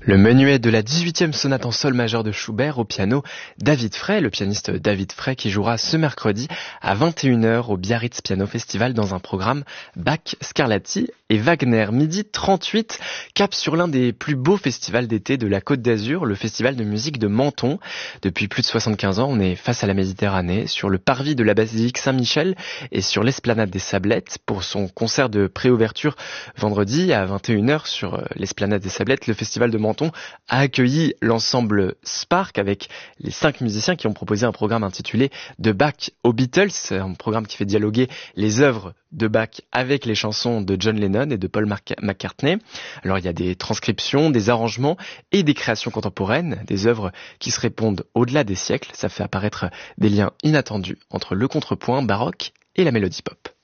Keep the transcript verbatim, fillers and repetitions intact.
Le menuet de la dix-huitième sonate en sol majeur de Schubert au piano, David Frey, le pianiste David Frey qui jouera ce mercredi à vingt et une heures au Biarritz Piano Festival dans un programme Bach, Scarlatti et Wagner. Midi trente-huit, cap sur l'un des plus beaux festivals d'été de la Côte d'Azur, le festival de musique de Menton. Depuis plus de soixante-quinze ans, on est face à la Méditerranée, sur le parvis de la basilique Saint-Michel et sur l'esplanade des Sablettes. Pour son concert de préouverture vendredi à vingt et une heures sur l'esplanade des Sablettes, le festival de Menton a accueilli l'ensemble Spark avec les cinq musiciens qui ont proposé un programme intitulé De Bach aux Beatles, un programme qui fait dialoguer les œuvres de Bach avec les chansons de John Lennon et de Paul McCartney. Alors il y a des transcriptions, des arrangements et des créations contemporaines, des œuvres qui se répondent au-delà des siècles. Ça fait apparaître des liens inattendus entre le contrepoint baroque et la mélodie pop.